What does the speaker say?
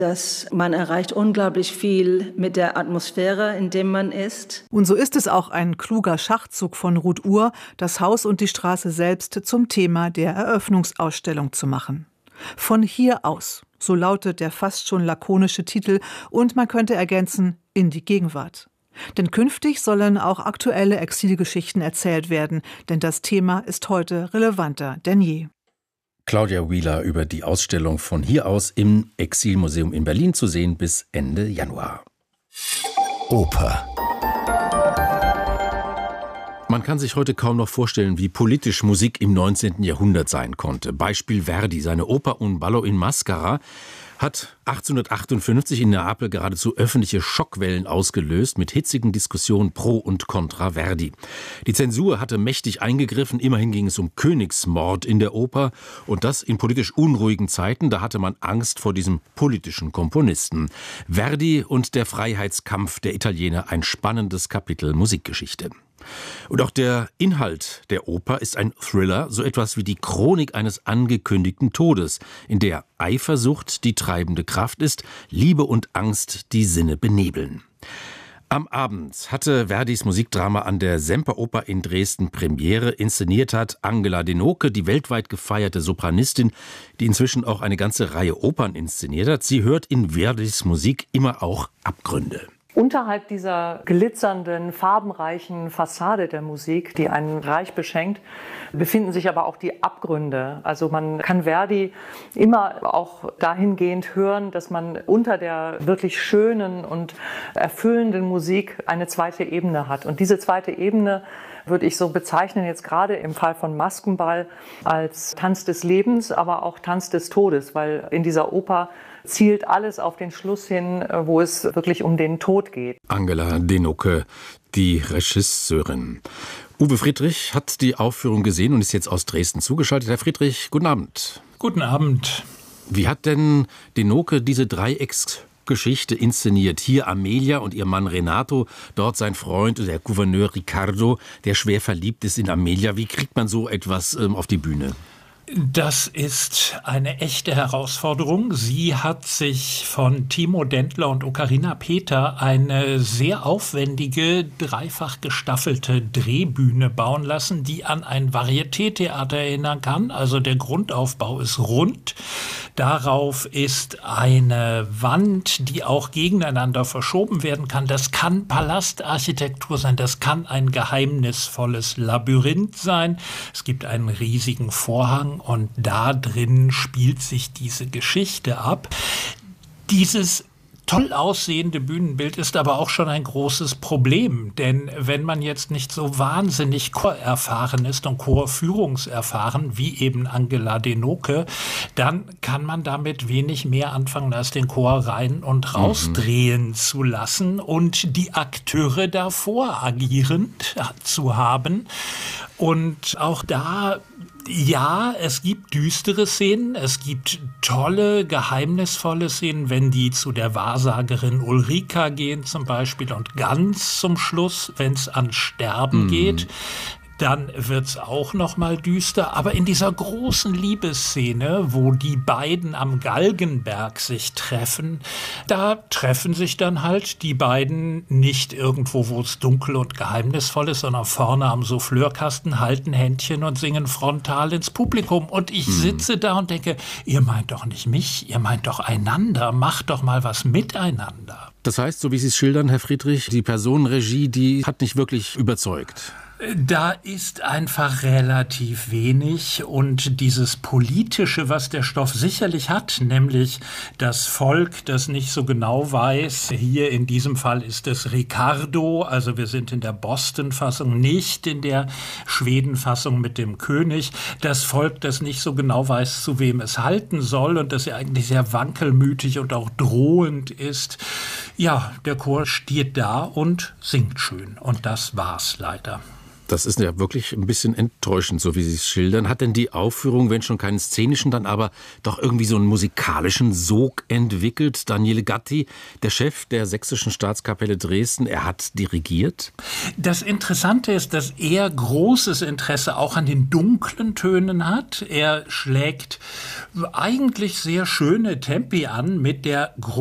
dass man erreicht unglaublich viel mit der Atmosphäre, in der man ist. Und so ist es auch ein kluger Schachzug von Ruth Uhr, das Haus und die Straße selbst zum Thema der Eröffnungsausstellung zu machen. Von hier aus, so lautet der fast schon lakonische Titel, und man könnte ergänzen, in die Gegenwart. Denn künftig sollen auch aktuelle Exilgeschichten erzählt werden, denn das Thema ist heute relevanter denn je. Claudia Wheeler über die Ausstellung von hier aus im Exilmuseum in Berlin zu sehen bis Ende Januar. Oper. Man kann sich heute kaum noch vorstellen, wie politisch Musik im 19. Jahrhundert sein konnte. Beispiel Verdi, seine Oper Un ballo in maschera hat 1858 in Neapel geradezu öffentliche Schockwellen ausgelöst mit hitzigen Diskussionen pro und contra Verdi. Die Zensur hatte mächtig eingegriffen, immerhin ging es um Königsmord in der Oper und das in politisch unruhigen Zeiten, da hatte man Angst vor diesem politischen Komponisten. Verdi und der Freiheitskampf der Italiener, ein spannendes Kapitel Musikgeschichte. Und auch der Inhalt der Oper ist ein Thriller, so etwas wie die Chronik eines angekündigten Todes, in der Eifersucht die treibende Kraft ist, Liebe und Angst die Sinne benebeln. Am Abend hatte Verdis Musikdrama an der Semperoper in Dresden Premiere. Inszeniert hat Angela Denoke, die weltweit gefeierte Sopranistin, die inzwischen auch eine ganze Reihe Opern inszeniert hat. Sie hört in Verdis Musik immer auch Abgründe. Unterhalb dieser glitzernden, farbenreichen Fassade der Musik, die einen reich beschenkt, befinden sich aber auch die Abgründe. Also man kann Verdi immer auch dahingehend hören, dass man unter der wirklich schönen und erfüllenden Musik eine zweite Ebene hat. Und diese zweite Ebene würde ich so bezeichnen, jetzt gerade im Fall von Maskenball, als Tanz des Lebens, aber auch Tanz des Todes, weil in dieser Oper zielt alles auf den Schluss hin, wo es wirklich um den Tod geht. Angela Denoke, die Regisseurin. Uwe Friedrich hat die Aufführung gesehen und ist jetzt aus Dresden zugeschaltet. Herr Friedrich, guten Abend. Guten Abend. Wie hat denn Denoke diese Dreiecksgeschichte inszeniert? Hier Amelia und ihr Mann Renato, dort sein Freund, der Gouverneur Riccardo, der schwer verliebt ist in Amelia. Wie kriegt man so etwas auf die Bühne? Das ist eine echte Herausforderung. Sie hat sich von Timo Dendler und Ocarina Peter eine sehr aufwendige, dreifach gestaffelte Drehbühne bauen lassen, die an ein Varieté-Theater erinnern kann. Also der Grundaufbau ist rund. Darauf ist eine Wand, die auch gegeneinander verschoben werden kann. Das kann Palastarchitektur sein, das kann ein geheimnisvolles Labyrinth sein. Es gibt einen riesigen Vorhang und da drin spielt sich diese Geschichte ab. Dieses toll aussehende Bühnenbild ist aber auch schon ein großes Problem, denn wenn man jetzt nicht so wahnsinnig chorerfahren ist und chorführungserfahren wie eben Angela Denoke, dann kann man damit wenig mehr anfangen, als den Chor rein und rausdrehen zu lassen und die Akteure davor agierend zu haben. Und auch da, ja, es gibt düstere Szenen, es gibt tolle, geheimnisvolle Szenen, wenn die zu der Wahrsagerin Ulrika gehen zum Beispiel und ganz zum Schluss, wenn es an Sterben geht, dann wird's auch noch mal düster. Aber in dieser großen Liebesszene, wo die beiden am Galgenberg sich treffen, da treffen sich dann halt die beiden nicht irgendwo, wo es dunkel und geheimnisvoll ist, sondern vorne am Souffleurkasten, halten Händchen und singen frontal ins Publikum. Und ich sitze da und denke, ihr meint doch nicht mich, ihr meint doch einander, macht doch mal was miteinander. Das heißt, so wie Sie es schildern, Herr Friedrich, die Personenregie, die hat nicht wirklich überzeugt. Da ist einfach relativ wenig und dieses Politische, was der Stoff sicherlich hat, nämlich das Volk, das nicht so genau weiß, hier in diesem Fall ist es Riccardo, also wir sind in der Boston-Fassung, nicht in der Schweden-Fassung mit dem König, das Volk, das nicht so genau weiß, zu wem es halten soll und das ja eigentlich sehr wankelmütig und auch drohend ist. Ja, der Chor steht da und singt schön und das war's leider. Das ist ja wirklich ein bisschen enttäuschend, so wie Sie es schildern. Hat denn die Aufführung, wenn schon keinen szenischen, dann aber doch irgendwie so einen musikalischen Sog entwickelt? Daniele Gatti, der Chef der Sächsischen Staatskapelle Dresden, er hat dirigiert? Das Interessante ist, dass er großes Interesse auch an den dunklen Tönen hat. Er schlägt eigentlich sehr schöne Tempi an mit der